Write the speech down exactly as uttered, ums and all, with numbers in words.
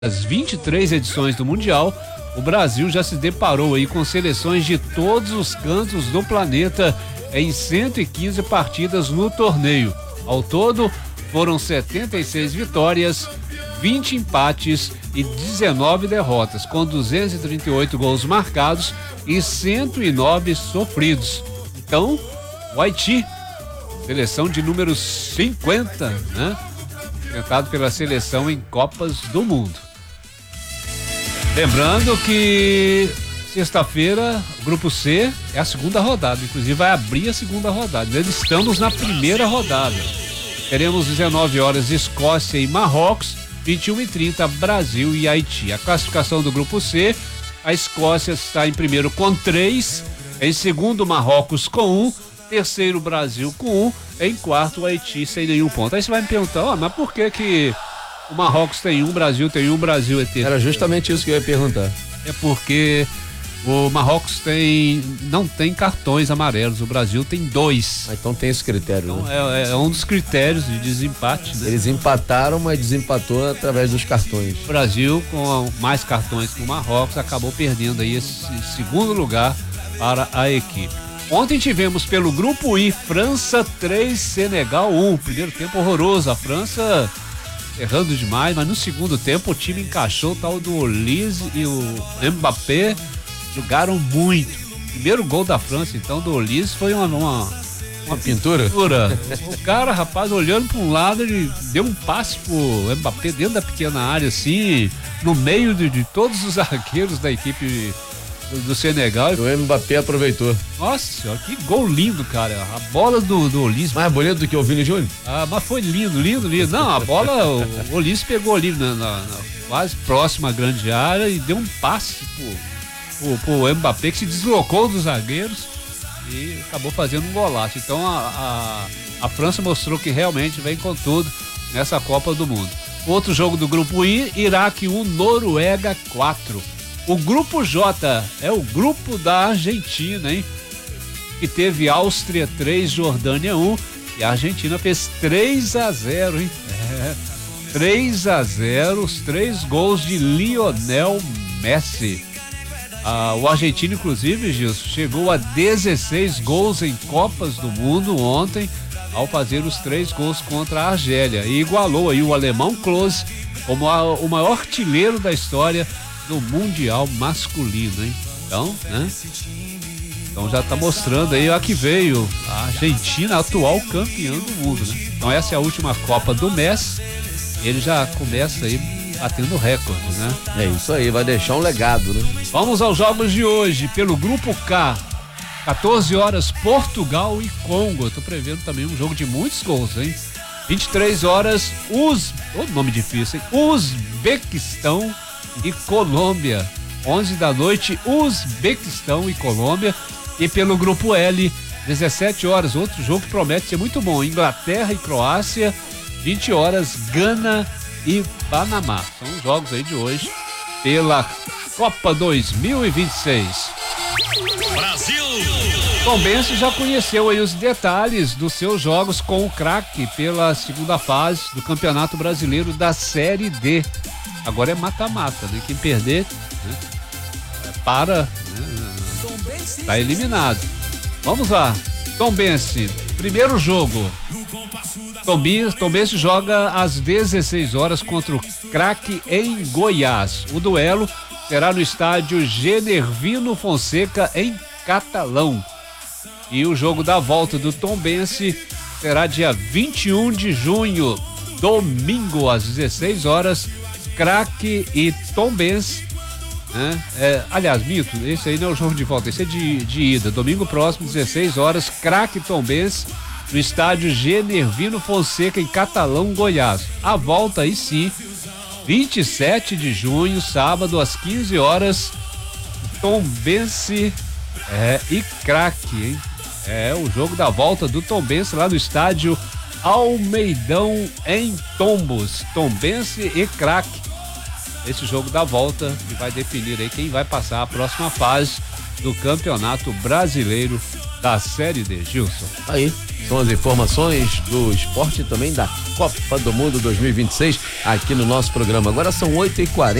das vinte e três edições do Mundial, o Brasil já se deparou aí com seleções de todos os cantos do planeta em cento e quinze partidas no torneio. Ao todo, foram setenta e seis vitórias, vinte empates e dezenove derrotas, com duzentos e trinta e oito gols marcados e cento e nove sofridos. Então, o Haiti, seleção de número cinquenta, né? Enfrentado pela seleção em Copas do Mundo. Lembrando que sexta-feira, o Grupo C é a segunda rodada, inclusive vai abrir a segunda rodada. Nós estamos na primeira rodada. Teremos dezenove horas Escócia e Marrocos, vinte e uma e trinta Brasil e Haiti. A classificação do Grupo C, a Escócia está em primeiro com três, em segundo Marrocos com um, terceiro Brasil com um, em quarto o Haiti sem nenhum ponto. Aí você vai me perguntar, ó, mas por que que o Marrocos tem um, o Brasil tem um, o Brasil é terceiro? Era justamente isso que eu ia perguntar. É porque o Marrocos tem, não tem cartões amarelos, o Brasil tem dois. Ah, então tem esse critério, então, né? é, é um dos critérios de desempate, né? Eles empataram, mas desempatou através dos cartões. O Brasil, com mais cartões que o Marrocos, acabou perdendo aí esse segundo lugar para a equipe. Ontem tivemos pelo Grupo I, França três, Senegal um. Primeiro tempo horroroso, a França errando demais, mas no segundo tempo o time encaixou, o tal do Olise e o Mbappé jogaram muito. Primeiro gol da França, então, do Olise foi uma, uma, uma pintura. pintura. O cara, rapaz, olhando para um lado, ele deu um passe pro Mbappé dentro da pequena área, assim, no meio de, de todos os zagueiros da equipe do Senegal. O Mbappé aproveitou. Nossa senhora, que gol lindo, cara. A bola do, do Olise. Mais bonito do que o Vini Júnior? Ah, mas foi lindo, lindo, lindo. Não, a bola, o Olise pegou ali na, na, na quase próxima à grande área e deu um passe pro, pro, pro Mbappé, que se deslocou dos zagueiros e acabou fazendo um golaço. Então a, a, a França mostrou que realmente vem com tudo nessa Copa do Mundo. Outro jogo do Grupo I, Iraque um, Noruega quatro. O Grupo J é o grupo da Argentina, hein? Que teve Áustria três, Jordânia um, e a Argentina fez três a zero, hein? É, três a zero, os três gols de Lionel Messi. Ah, o argentino, inclusive, Gilson, chegou a dezesseis gols em Copas do Mundo ontem, ao fazer os três gols contra a Argélia, e igualou aí o alemão Klose como a, o maior artilheiro da história do Mundial masculino, hein? Então, né? Então já tá mostrando aí, ó, que veio a Argentina, atual campeã do mundo, né? Então essa é a última Copa do Messi, ele já começa aí batendo recorde, né? É isso aí, vai deixar um legado, né? Vamos aos jogos de hoje, pelo Grupo K, quatorze horas, Portugal e Congo. Eu tô prevendo também um jogo de muitos gols, hein? vinte e três horas, Uz... oh, nome difícil, hein? Uzbequistão e Colômbia. onze da noite, Uzbequistão e Colômbia. E pelo Grupo L, dezessete horas, outro jogo que promete ser muito bom, Inglaterra e Croácia. vinte horas, Gana e Panamá. São os jogos aí de hoje pela Copa dois mil e vinte e seis. Brasil! Tombense já conheceu aí os detalhes dos seus jogos com o craque pela segunda fase do Campeonato Brasileiro da Série D. Agora é mata-mata, né? Quem perder, né? para, né? Tá eliminado. Vamos lá, Tombense, primeiro jogo. Tombense, Tombense joga às dezesseis horas contra o Craque em Goiás. O duelo será no estádio Genervino Fonseca, em Catalão. E o jogo da volta do Tombense será dia vinte e um de junho, domingo, às dezesseis horas, Craque e Tombense, né? É, aliás, mito, esse aí não é o jogo de volta, esse é de, de ida. Domingo próximo, dezesseis horas, Craque e Tombense, no estádio Genervino Fonseca, em Catalão, Goiás. A volta aí sim, vinte e sete de junho, sábado, às quinze horas, Tombense é, e Craque, hein? É o jogo da volta do Tombense lá no estádio Almeidão, em Tombos. Tombense e Craque. Esse jogo da volta que vai definir aí quem vai passar a próxima fase do Campeonato Brasileiro da Série D, Gilson. Aí, são as informações do esporte e também da Copa do Mundo dois mil e vinte e seis aqui no nosso programa. Agora são oito e quarenta.